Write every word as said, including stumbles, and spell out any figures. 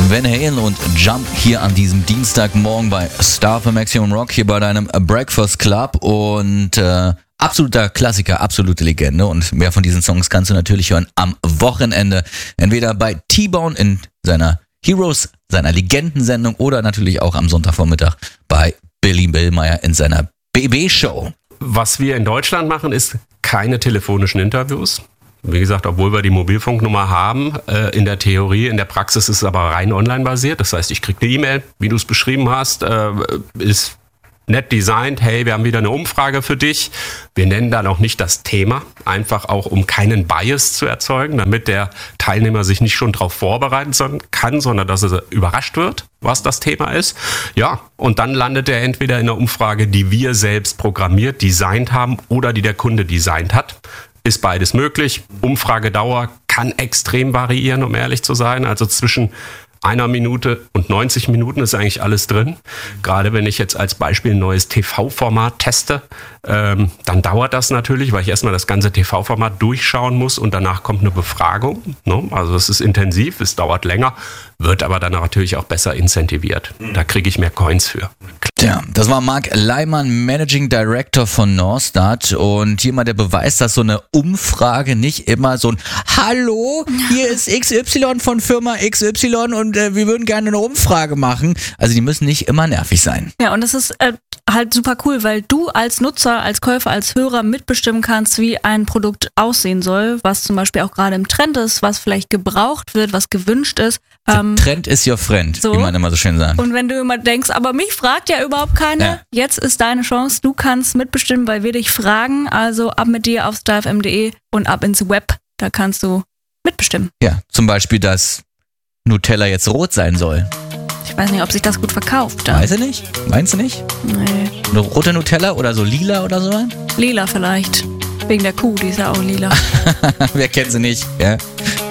Van Halen und Jump hier an diesem Dienstagmorgen bei Star für Maximum Rock, hier bei deinem Breakfast Club und äh, absoluter Klassiker, absolute Legende und mehr von diesen Songs kannst du natürlich hören am Wochenende, entweder bei T-Bone in seiner Heroes, seiner Legendensendung oder natürlich auch am Sonntagvormittag bei Billy Billmeyer in seiner B B-Show. Was wir in Deutschland machen, ist keine telefonischen Interviews. Wie gesagt, obwohl wir die Mobilfunknummer haben, äh, in der Theorie, in der Praxis ist es aber rein online basiert. Das heißt, ich kriege eine E-Mail, wie du es beschrieben hast, äh, ist nett designt. Hey, wir haben wieder eine Umfrage für dich. Wir nennen da noch nicht das Thema, einfach auch um keinen Bias zu erzeugen, damit der Teilnehmer sich nicht schon darauf vorbereiten kann, sondern dass er überrascht wird, was das Thema ist. Ja, und dann landet er entweder in einer Umfrage, die wir selbst programmiert, designt haben oder die der Kunde designt hat. Ist beides möglich. Umfragedauer kann extrem variieren, um ehrlich zu sein. Also zwischen einer Minute und neunzig Minuten ist eigentlich alles drin. Gerade wenn ich jetzt als Beispiel ein neues T V-Format teste, ähm, dann dauert das natürlich, weil ich erstmal das ganze T V-Format durchschauen muss und danach kommt eine Befragung. Ne? Also es ist intensiv, es dauert länger, wird aber dann natürlich auch besser incentiviert. Da kriege ich mehr Coins für. Tja, das war Marc Leimann, Managing Director von Norstart und jemand, der beweist, dass so eine Umfrage nicht immer so ein Hallo, hier ist X Y von Firma X Y und äh, wir würden gerne eine Umfrage machen. Also die müssen nicht immer nervig sein. Ja, und das ist äh, halt super cool, weil du als Nutzer, als Käufer, als Hörer mitbestimmen kannst, wie ein Produkt aussehen soll, was zum Beispiel auch gerade im Trend ist, was vielleicht gebraucht wird, was gewünscht ist. Ähm, Trend is your friend, so, wie man immer so schön sagt. Und wenn du immer denkst, aber mich fragt ja überhaupt keiner, ja. Jetzt ist deine Chance, du kannst mitbestimmen, weil wir dich fragen, also ab mit dir auf star f m punkt d e und ab ins Web, da kannst du mitbestimmen. Ja, zum Beispiel, dass Nutella jetzt rot sein soll. Ich weiß nicht, ob sich das gut verkauft. Weiß ich nicht? Meinst du nicht? Nee. Eine rote Nutella oder so lila oder so? Lila vielleicht. Wegen der Kuh, die ist ja auch lila. Wer kennt sie nicht? Ja?